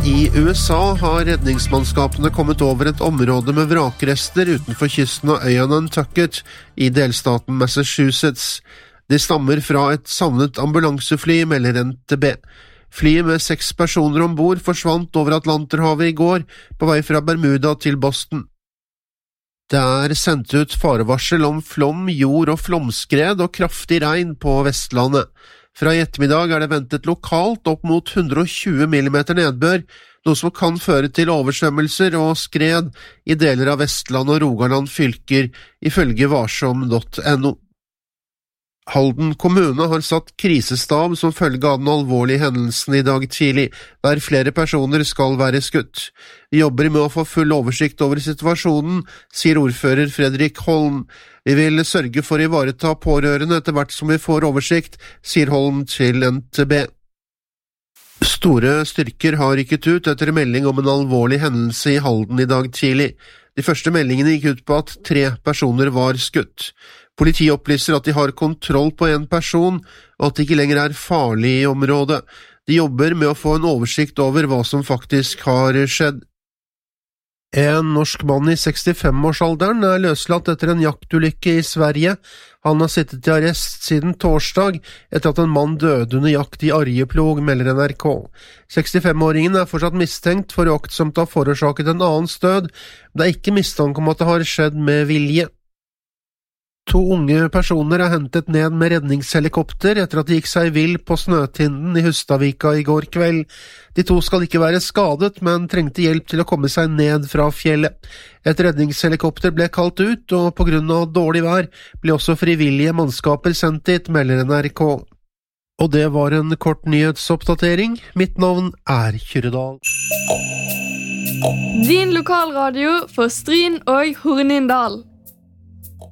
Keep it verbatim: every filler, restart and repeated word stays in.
I U S A har redningsmannskapene kommet over et område med vrakrester utenfor kysten av øya Nantucket I delstaten Massachusetts. De stammer fra et savnet ambulansefly, melder N T B. Flyet med seks personer ombord forsvant over Atlanterhavet I går, på vei fra Bermuda til Boston. Det er sendt ut farevarsel om flom, jord- og flomskred og kraftig regn på Vestlandet. Fra I ettermiddag er det ventet lokalt opp mot hundre og tjue millimeter nedbør, noe som kan føre til oversvømmelser og skred I deler av Vestland og Rogaland fylker, ifølge varsom punktum no. Halden kommune har satt krisestab som følge av den alvorlige hendelsen I dag tidlig, der flere personer skal være skutt. Vi jobber med å få full oversikt over situasjonen, sier ordfører Fredrik Holm. Vi vil sørge for å ivareta pårørende etter hvert som vi får oversikt, sier Holm til N T B. Store styrker har rykket ut etter melding om en alvorlig hendelse I Halden I dag tidlig. De første meldingene gikk ut på at tre personer var skutt. Politiet opplyser at de har kontroll på en person, og at det ikke lenger er farlig I området. De jobber med å få en oversikt over hva som faktisk har skjedd. En norsk mann I sekstifem-årsalderen er løslatt etter en jaktulykke I Sverige. Han har sittet I arrest siden torsdag etter at en mann døde under jakt I Arjeplog, melder N R K. sekstifem-åringen er fortsatt mistenkt for uaktsomt å ha forårsaket en annens død. Det er ikke mistanke om at det har skjedd med vilje. To unge personer er hentet ned med redningshelikopter etter at de gikk seg vill på Snøtinden I Hustadvika I går kveld. De to skal ikke være skadet, men trengte hjelp til å komme seg ned fra fjellet. Et redningshelikopter ble kalt ut, og på grunn av dårlig vær ble også frivillige mannskaper sendt dit, melder N R K. Og det var en kort nyhetsoppdatering. Mitt navn er Kyrredal. Din lokalradio for Stryn og Hornindal.